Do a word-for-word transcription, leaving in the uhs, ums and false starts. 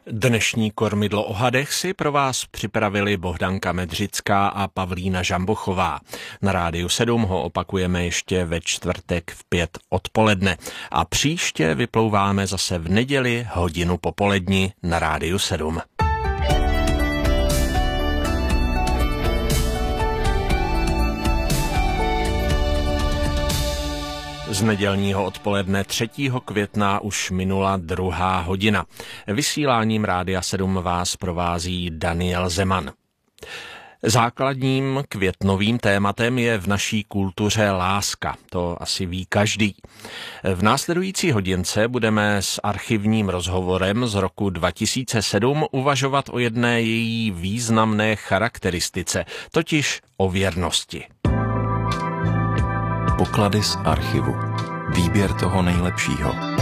Dnešní kormidlo o hadech si pro vás připravili Bohdanka Medřická a Pavlína Žambochová. Na Rádiu sedm ho opakujeme ještě ve čtvrtek v pět odpoledne. A příště vyplouváme zase v neděli hodinu popolední na Rádiu sedm. Z nedělního odpoledne třetího května už minula druhá hodina. Vysíláním Rádia sedm vás provází Daniel Zeman. Základním květnovým tématem je v naší kultuře láska. To asi ví každý. V následující hodince budeme s archivním rozhovorem z roku dva tisíce sedm uvažovat o jedné její významné charakteristice, totiž o věrnosti. Poklady z archivu. Výběr toho nejlepšího.